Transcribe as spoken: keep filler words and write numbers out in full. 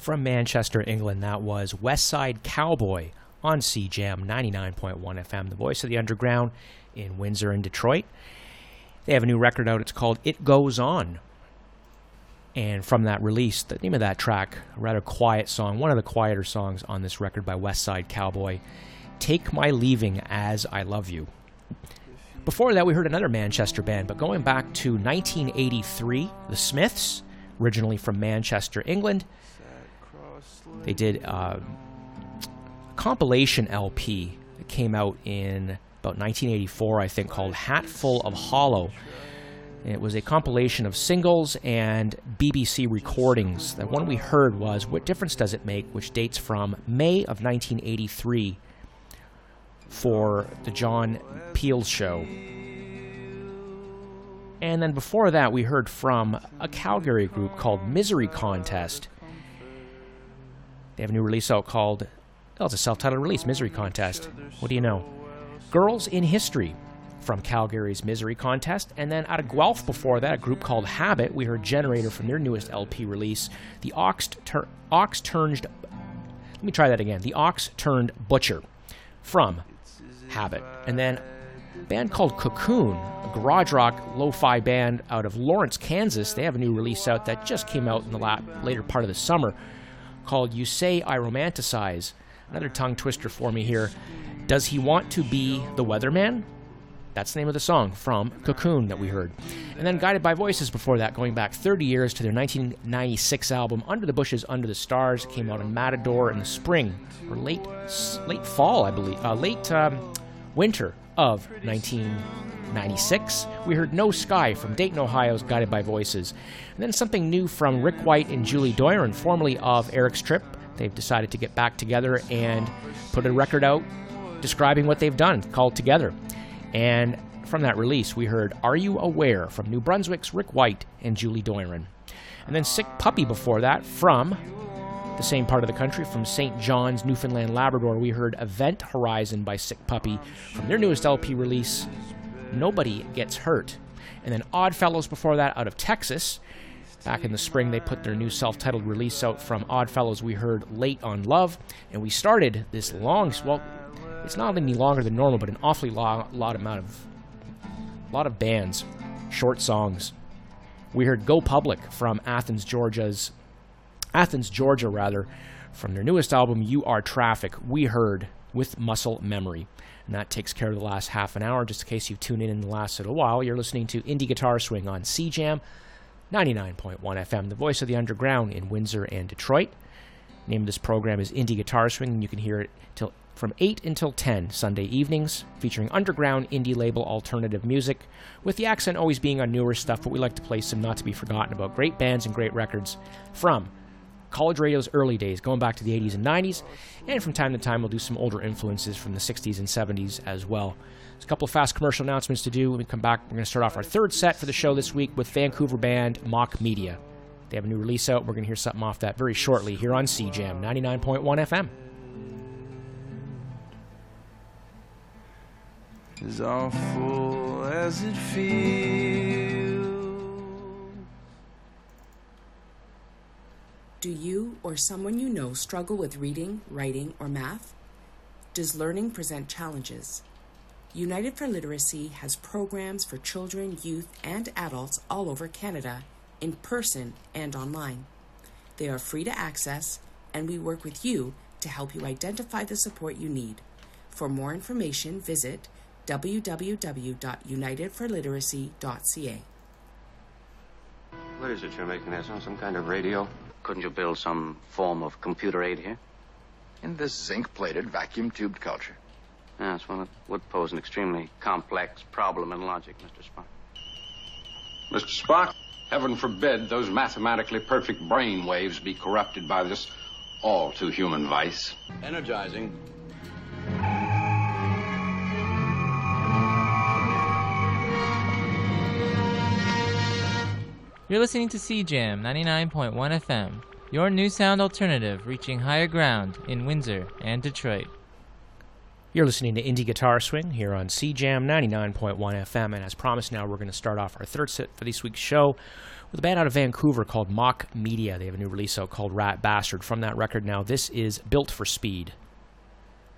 From Manchester, England, that was West Side Cowboy on C Jam ninety-nine point one F M, the voice of the underground in Windsor and Detroit. They have a new record out. It's called It Goes On. And from that release, the name of that track, a rather quiet song, one of the quieter songs on this record by West Side Cowboy, Take My Leaving As I Love You. Before that, we heard another Manchester band, but going back to nineteen eighty-three, The Smiths, originally from Manchester, England. They did uh, a compilation L P that came out in about nineteen eighty-four, I think, called Hatful of Hollow. It was a compilation of singles and B B C recordings. The one we heard was What Difference Does It Make, which dates from May of nineteen eighty-three for the John Peel Show. And then before that, we heard from a Calgary group called Misery Contest. They have a new release out called, well, it's a self-titled release, Misery Contest. What do you know? Girls in History from Calgary's Misery Contest. And then out of Guelph before that, a group called Habit, we heard Generator from their newest L P release, The Ox, tur- Ox Turned... Let me try that again. The Ox Turned Butcher from Habit. And then a band called Cocoon, a garage rock lo-fi band out of Lawrence, Kansas. They have a new release out that just came out in the la- later part of the summer, called You Say I Romanticize. Another tongue twister for me here. Does he want to be the weatherman? That's the name of the song from Cocoon that we heard. And then Guided by Voices before that, going back thirty years to their nineteen ninety-six album Under the Bushes, Under the Stars. It came out in Matador in the spring, or late late fall, I believe, uh, late um, winter of nineteen ninety-six. We heard No Sky from Dayton, Ohio's Guided by Voices. And then something new from Rick White and Julie Doiron, formerly of Eric's Trip. They've decided to get back together and put a record out describing what they've done, called Together. And from that release, we heard Are You Aware from New Brunswick's Rick White and Julie Doiron. And then Sick Puppy before that from the same part of the country, from Saint John's, Newfoundland, Labrador. We heard Event Horizon by Sick Puppy from their newest L P release, Nobody Gets Hurt. And then Oddfellows before that out of Texas. Back in the spring, they put their new self-titled release out. From Oddfellows, we heard Late on Love. And we started this long, well, it's not any longer than normal, but an awfully long, lot amount of, lot of bands, short songs. We heard Go Public from Athens, Georgia's, Athens, Georgia, rather, from their newest album, You Are Traffic. We heard With Muscle Memory. And that takes care of the last half an hour. Just in case you've tuned in in the last little while, you're listening to Indie Guitar Swing on C Jam ninety-nine point one F M, the voice of the underground in Windsor and Detroit. The name of this program is Indie Guitar Swing, and you can hear it till from eight until ten Sunday evenings, featuring underground indie label alternative music, with the accent always being on newer stuff, but we like to play some not to be forgotten about great bands and great records from college radio's early days, going back to the eighties and nineties, and from time to time we'll do some older influences from the sixties and seventies as well. There's a couple of fast commercial announcements to do. When we come back, we're going to start off our third set for the show this week with Vancouver band Mock Media. They have a new release out. We're going to hear something off that very shortly here on C Jam ninety-nine point one F M. As awful as it feels. Do you or someone you know struggle with reading, writing, or math? Does learning present challenges? United for Literacy has programs for children, youth, and adults all over Canada, in person and online. They are free to access, and we work with you to help you identify the support you need. For more information, visit w w w dot united for literacy dot c a. What is it you're making there, son? Some kind of radio? Couldn't you build some form of computer aid here? In this zinc-plated, vacuum-tubed culture. Yes, well, it would pose an extremely complex problem in logic, Mister Spock. Mister Spock, heaven forbid those mathematically perfect brain waves be corrupted by this all-too-human vice. Energizing. You're listening to C Jam ninety-nine point one F M, your new sound alternative reaching higher ground in Windsor and Detroit. You're listening to Indie Guitar Swing here on C Jam ninety-nine point one F M, and as promised now, we're going to start off our third set for this week's show with a band out of Vancouver called Mock Media. They have a new release out called Rat Bastard. From that record now, this is Built for Speed.